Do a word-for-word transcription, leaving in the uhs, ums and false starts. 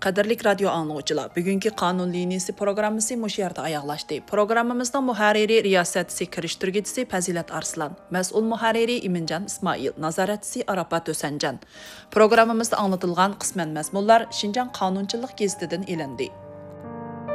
Qadirlik radio anlıqçılar, bugünkü qanun liniyasi programmasi mush yerda oyoqlashdi. Programmamizning muharriri riyosatchisi kirishtirguvchisi Fazilat Arslan, mas'ul muharriri Iminjan Ismoil, nazoratchisi Arafat O'sanjan. Programmamizda anlatilgan qisman mazmunlar Shinjan qonunchilik gazetidan elindi.